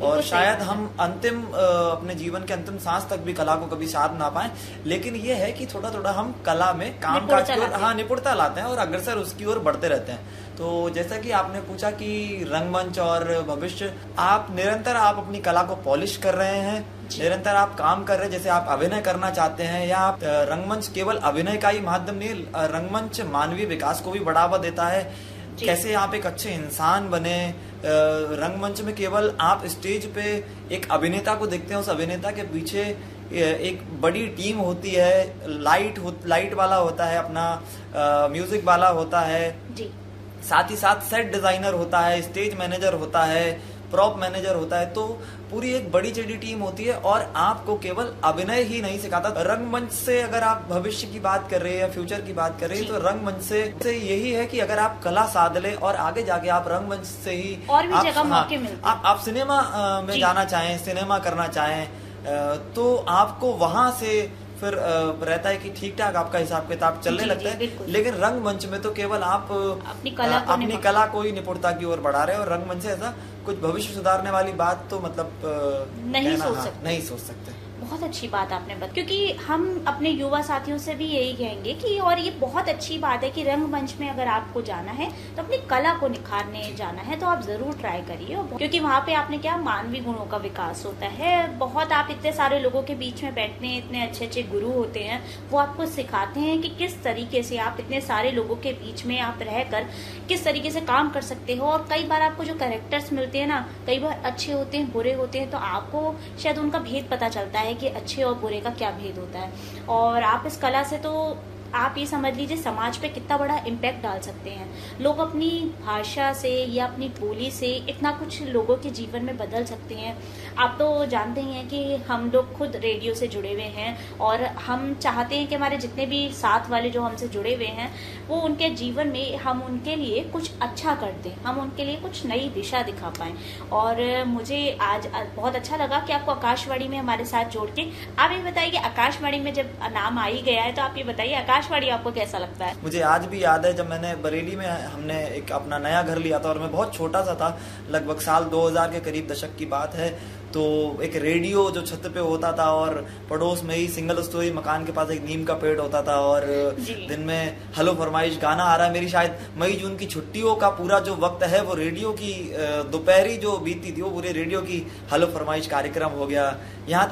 और शायद हम अंतिम अपने जीवन के अंतिम सांस तक भी कला को कभी साध ना पाए, लेकिन ये है कि थोड़ा थोड़ा हम कला में काम काज की ओर निपुणता लाते हैं और अग्रसर उसकी ओर बढ़ते रहते हैं। तो जैसा कि आपने पूछा कि रंगमंच और भविष्य, आप निरंतर आप अपनी कला को पॉलिश कर रहे हैं, निरंतर आप काम कर रहे हैं। जैसे आप अभिनय करना चाहते हैं, या आप रंगमंच केवल अभिनय का ही माध्यम नहीं, रंगमंच मानवीय विकास को भी बढ़ावा देता है। कैसे आप एक अच्छे इंसान बने। रंगमंच में केवल आप स्टेज पे एक अभिनेता को देखते हैं, उस अभिनेता के पीछे एक बड़ी टीम होती है, लाइट वाला होता है, अपना म्यूजिक वाला होता है जी। साथ ही साथ सेट डिजाइनर होता है, स्टेज मैनेजर होता है, प्रॉप मैनेजर होता है। तो पूरी एक बड़ी चढ़ी टीम होती है और आपको केवल अभिनय ही नहीं सिखाता। रंगमंच से अगर आप भविष्य की बात कर रहे हैं या फ्यूचर की बात कर रहे हैं, तो रंगमंच से यही है कि अगर आप कला साध ले और आगे जाके आप रंगमंच से ही और भी जगह मौके मिलते हैं। आप सिनेमा में जाना चाहें, सिनेमा करना चाहें, तो आपको वहां से फिर रहता है कि ठीक ठाक आपका हिसाब किताब चलने लगता है। लेकिन रंगमंच में तो केवल आप अपनी कला को ही निपुणता की ओर बढ़ा रहे हैं, और रंगमंच से ऐसा कुछ भविष्य सुधारने वाली बात तो मतलब नहीं सोच सकते। बहुत अच्छी बात आपने बताई, क्योंकि हम अपने युवा साथियों से भी यही कहेंगे कि, और ये बहुत अच्छी बात है कि रंगमंच में अगर आपको जाना है तो अपनी कला को निखारने जाना है तो आप जरूर ट्राई करिए, क्योंकि वहाँ पे आपने क्या मानवीय गुणों का विकास होता है। बहुत आप इतने सारे लोगों के बीच में बैठते हैं, इतने अच्छे अच्छे गुरु होते हैं, वो आपको सिखाते हैं कि किस तरीके से आप इतने सारे लोगों के बीच में आप रहकर किस तरीके से काम कर सकते हो। और कई बार आपको जो कैरेक्टर्स मिलते हैं ना, कई बार अच्छे होते हैं, बुरे होते हैं, तो आपको शायद उनका भेद पता चलता है कि अच्छे और बुरे का क्या भेद होता है। और आप इस कला से तो आप ये समझ लीजिए समाज पे कितना बड़ा इम्पैक्ट डाल सकते हैं। लोग अपनी भाषा से या अपनी बोली से इतना कुछ लोगों के जीवन में बदल सकते हैं। आप तो जानते ही हैं कि हम लोग खुद रेडियो से जुड़े हुए हैं और हम चाहते हैं कि हमारे जितने भी साथ वाले जो हमसे जुड़े हुए हैं, वो उनके जीवन में हम उनके लिए कुछ अच्छा कर दें, हम उनके लिए कुछ नई दिशा दिखा पाएं। और मुझे आज बहुत अच्छा लगा कि आपको आकाशवाणी में हमारे साथ जोड़ के। आप ये बताइए कि आकाशवाणी में जब नाम आ ही गया है, तो आप ये बताइए आकाशवाणी आपको कैसा लगता है? मुझे आज भी याद है जब मैंने बरेली में हमने एक अपना नया घर लिया था, और मैं बहुत छोटा सा था, लगभग साल 2000 के करीब दशक की बात है। तो एक रेडियो जो छत पे होता था और पड़ोस में ही सिंगल स्टोरी मकान के पास एक नीम का पेड़ होता था, और दिन में हेलो फरमाइश गाना आ रहा है। मेरी शायद मई जून की छुट्टियों का पूरा जो वक्त है वो रेडियो की दोपहरी जो बीती थी वो पूरे रेडियो की हेलो फरमाइश कार्यक्रम हो गया। यहाँ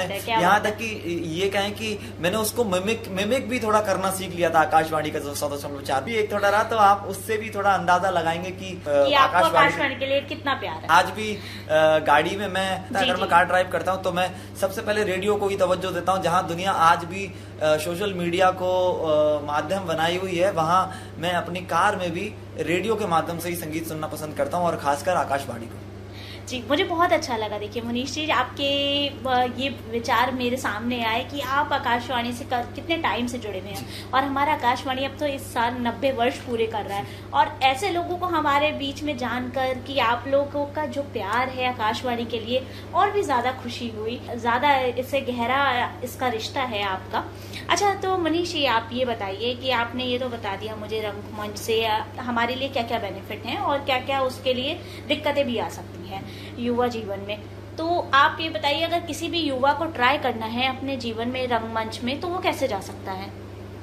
तक कि ये कहें कि मैंने उसको मिमिक भी थोड़ा करना सीख लिया था। आकाशवाणी का जो 100.4 भी एक थोड़ा रहा, तो आप उससे भी थोड़ा अंदाजा लगाएंगे कि आकाशवाणी के लिए कितना प्यार है। आज भी गाड़ी में अगर मैं कार ड्राइव करता हूं तो मैं सबसे पहले रेडियो को ही तवज्जो देता हूं। जहां दुनिया आज भी सोशल मीडिया को माध्यम बनाई हुई है, वहां मैं अपनी कार में भी रेडियो के माध्यम से ही संगीत सुनना पसंद करता हूं, और खासकर आकाशवाणी को। जी, मुझे बहुत अच्छा लगा। देखिए मनीष जी, आपके ये विचार मेरे सामने आए कि आप आकाशवाणी से कितने टाइम से जुड़े हुए हैं, और हमारा आकाशवाणी अब तो इस साल 90 वर्ष पूरे कर रहा है। और ऐसे लोगों को हमारे बीच में जानकर कि आप लोगों का जो प्यार है आकाशवाणी के लिए, और भी ज्यादा खुशी हुई, ज्यादा इससे गहरा इसका रिश्ता है आपका। अच्छा, तो मनीष जी आप ये बताइए कि आपने ये तो बता दिया मुझे रंगमंच से हमारे लिए क्या क्या बेनिफिट हैं और क्या क्या उसके लिए दिक्कतें भी आ सकती हैं युवा जीवन में। तो आप ये बताइए, अगर किसी भी युवा को ट्राई करना है अपने जीवन में रंगमंच में, तो वो कैसे जा सकता है?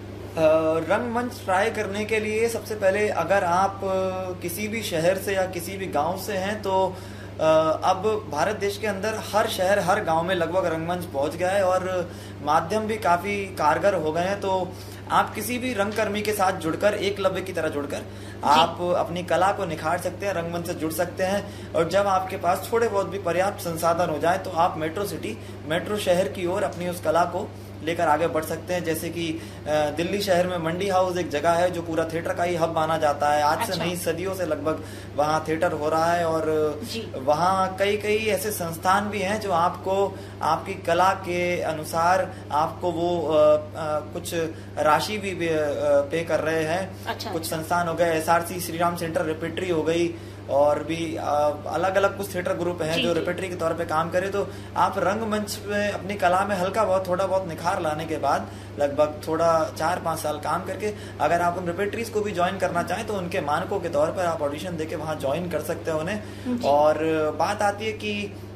रंगमंच ट्राई करने के लिए सबसे पहले अगर आप किसी भी शहर से या किसी भी गांव से हैं, तो अब भारत देश के अंदर हर शहर हर गांव में लगभग रंगमंच पहुंच गया है, और माध्यम भी काफी कारगर हो गए हैं। तो आप किसी भी रंगकर्मी के साथ जुड़कर, एकलव्य की तरह जुड़कर आप अपनी कला को निखार सकते हैं, रंगमंच से जुड़ सकते हैं। और जब आपके पास थोड़े बहुत भी पर्याप्त संसाधन हो जाए, तो आप मेट्रो शहर की ओर अपनी उस कला को लेकर आगे बढ़ सकते हैं। जैसे कि दिल्ली शहर में मंडी हाउस एक जगह है जो पूरा थिएटर का ही हब माना जाता है। आज से नहीं, सदियों से लगभग वहाँ थिएटर हो रहा है, और वहाँ कई ऐसे संस्थान भी हैं जो आपको आपकी कला के अनुसार आपको वो कुछ राशि भी पे कर रहे हैं। कुछ संस्थान हो गए, SRC Shri Ram centre repertory हो गई, और भी अलग अलग कुछ थिएटर ग्रुप हैं जो रेपेट्री के तौर पे काम करे। तो आप रंगमंच में अपनी कला में हल्का बहुत थोड़ा बहुत निखार लाने के बाद लगभग थोड़ा 4-5 साल काम करके अगर आप उन रेपेट्रीज को भी ज्वाइन करना चाहें, तो उनके मानकों के तौर पर आप ऑडिशन देके वहां ज्वाइन कर सकते हैं उन्हें। और बात आती है कि